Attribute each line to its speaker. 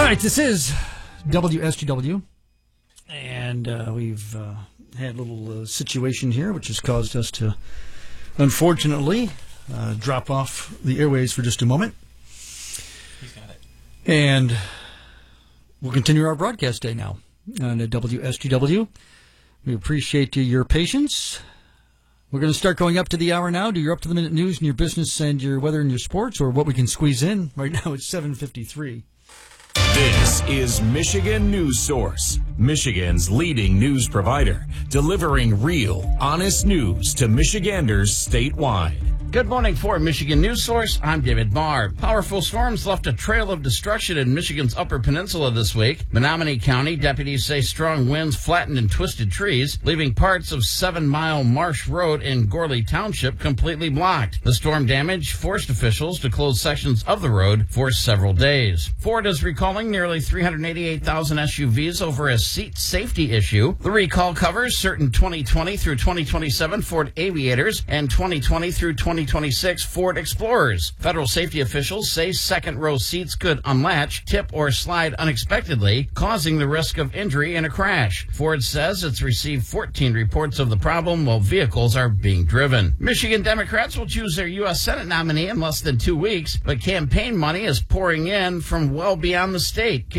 Speaker 1: right, this is WSGW, and we've had a little situation here which has caused us to, unfortunately, drop off the airways for just a moment.
Speaker 2: He's got it.
Speaker 1: And we'll continue our broadcast day now on WSGW. We appreciate your patience. We're going to start going up to the hour now. Do your up-to-the-minute news and your business and your weather and your sports, or what we can squeeze in. Right now it's 7:53.
Speaker 3: This is Michigan News Source, Michigan's leading news provider, delivering real, honest news to Michiganders statewide.
Speaker 4: Good morning for Michigan News Source. I'm David Barr. Powerful storms left a trail of destruction in Michigan's Upper Peninsula this week. Menominee County deputies say strong winds flattened and twisted trees, leaving parts of 7 Mile Marsh Road in Gorley Township completely blocked. The storm damage forced officials to close sections of the road for several days. Ford is recalling nearly 388,000 SUVs over a seat safety issue. The recall covers certain 2020 through 2027 Ford Aviators and 2020 through 2026 Ford Explorers. Federal safety officials say second-row seats could unlatch, tip, or slide unexpectedly, causing the risk of injury in a crash. Ford says it's received 14 reports of the problem while vehicles are being driven. Michigan Democrats will choose their U.S. Senate nominee in less than 2 weeks, but campaign money is pouring in from well beyond the state.